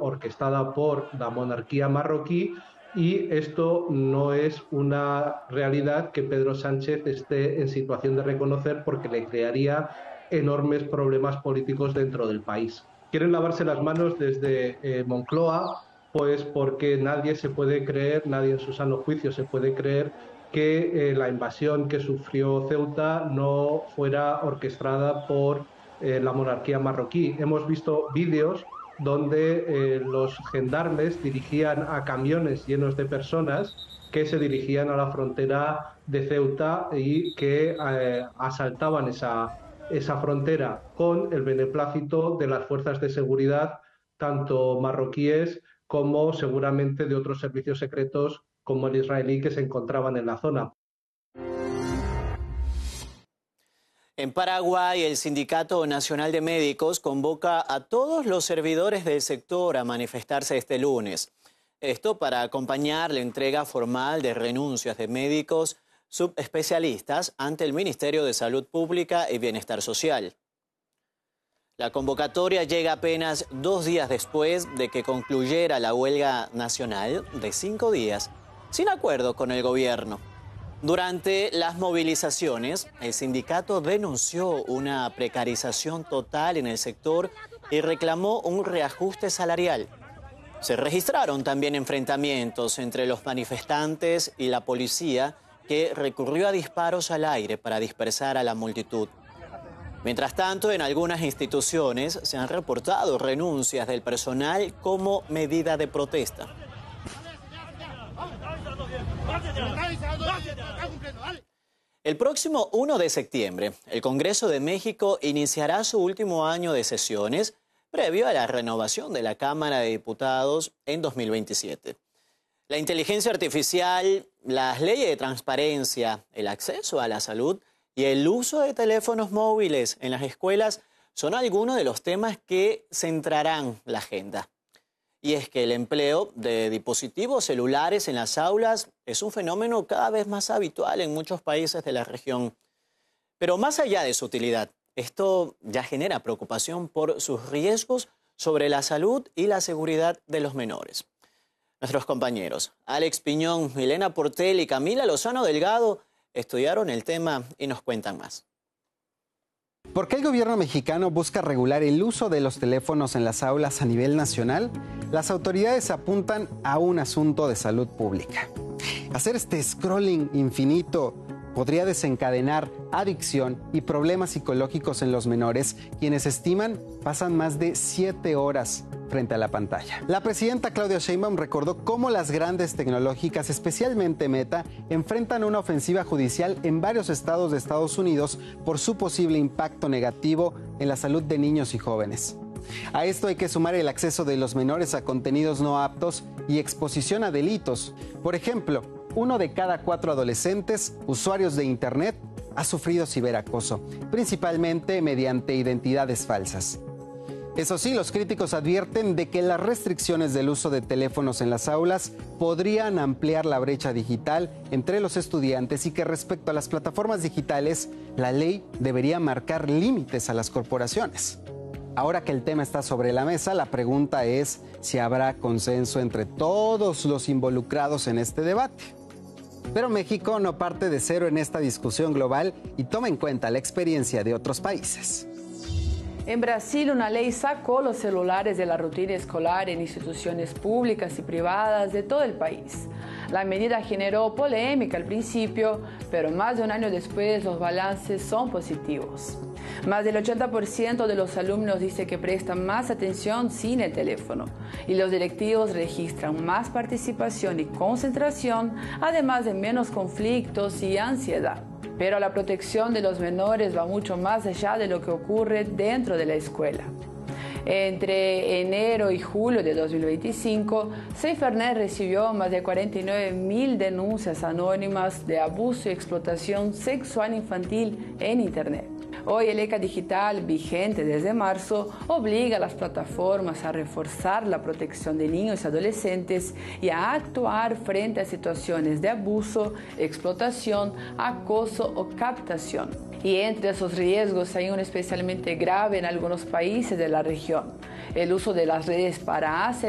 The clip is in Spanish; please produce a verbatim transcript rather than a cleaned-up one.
orquestada por la monarquía marroquí, y esto no es una realidad que Pedro Sánchez esté en situación de reconocer, porque le crearía enormes problemas políticos dentro del país. Quieren lavarse las manos desde eh, Moncloa, pues porque nadie se puede creer, nadie en su sano juicio se puede creer que eh, la invasión que sufrió Ceuta no fuera orquestada por eh, la monarquía marroquí. Hemos visto vídeos donde eh, los gendarmes dirigían a camiones llenos de personas que se dirigían a la frontera de Ceuta y que eh, asaltaban esa, esa frontera con el beneplácito de las fuerzas de seguridad, tanto marroquíes como seguramente de otros servicios secretos como el israelí, que se encontraban en la zona. En Paraguay, el Sindicato Nacional de Médicos convoca a todos los servidores del sector a manifestarse este lunes. Esto para acompañar la entrega formal de renuncias de médicos subespecialistas ante el Ministerio de Salud Pública y Bienestar Social. La convocatoria llega apenas dos días después de que concluyera la huelga nacional de cinco días, sin acuerdo con el gobierno. Durante las movilizaciones, el sindicato denunció una precarización total en el sector y reclamó un reajuste salarial. Se registraron también enfrentamientos entre los manifestantes y la policía, que recurrió a disparos al aire para dispersar a la multitud. Mientras tanto, en algunas instituciones se han reportado renuncias del personal como medida de protesta. El próximo uno de septiembre, el Congreso de México iniciará su último año de sesiones previo a la renovación de la Cámara de Diputados en dos mil veintisiete. La inteligencia artificial, las leyes de transparencia, el acceso a la salud y el uso de teléfonos móviles en las escuelas son algunos de los temas que centrarán la agenda. Y es que el empleo de dispositivos celulares en las aulas es un fenómeno cada vez más habitual en muchos países de la región. Pero más allá de su utilidad, esto ya genera preocupación por sus riesgos sobre la salud y la seguridad de los menores. Nuestros compañeros Alex Piñón, Milena Portel y Camila Lozano Delgado estudiaron el tema y nos cuentan más. ¿Por qué el gobierno mexicano busca regular el uso de los teléfonos en las aulas a nivel nacional? Las autoridades apuntan a un asunto de salud pública. Hacer este scrolling infinito podría desencadenar adicción y problemas psicológicos en los menores, quienes estiman pasan más de siete horas frente a la pantalla. La presidenta Claudia Sheinbaum recordó cómo las grandes tecnológicas, especialmente Meta, enfrentan una ofensiva judicial en varios estados de Estados Unidos por su posible impacto negativo en la salud de niños y jóvenes. A esto hay que sumar el acceso de los menores a contenidos no aptos y exposición a delitos. Por ejemplo, uno de cada cuatro adolescentes usuarios de Internet ha sufrido ciberacoso, principalmente mediante identidades falsas. Eso sí, los críticos advierten de que las restricciones del uso de teléfonos en las aulas podrían ampliar la brecha digital entre los estudiantes y que respecto a las plataformas digitales, la ley debería marcar límites a las corporaciones. Ahora que el tema está sobre la mesa, la pregunta es si habrá consenso entre todos los involucrados en este debate. Pero México no parte de cero en esta discusión global y toma en cuenta la experiencia de otros países. En Brasil, una ley sacó los celulares de la rutina escolar en instituciones públicas y privadas de todo el país. La medida generó polémica al principio, pero más de un año después los balances son positivos. Más del ochenta por ciento de los alumnos dice que prestan más atención sin el teléfono y los directivos registran más participación y concentración, además de menos conflictos y ansiedad. Pero la protección de los menores va mucho más allá de lo que ocurre dentro de la escuela. Entre enero y julio de dos mil veinticinco, SafeRNet recibió más de cuarenta y nueve mil denuncias anónimas de abuso y explotación sexual infantil en Internet. Hoy el ECA digital, vigente desde marzo, obliga a las plataformas a reforzar la protección de niños y adolescentes y a actuar frente a situaciones de abuso, explotación, acoso o captación. Y entre esos riesgos hay uno especialmente grave en algunos países de la región: el uso de las redes para hacer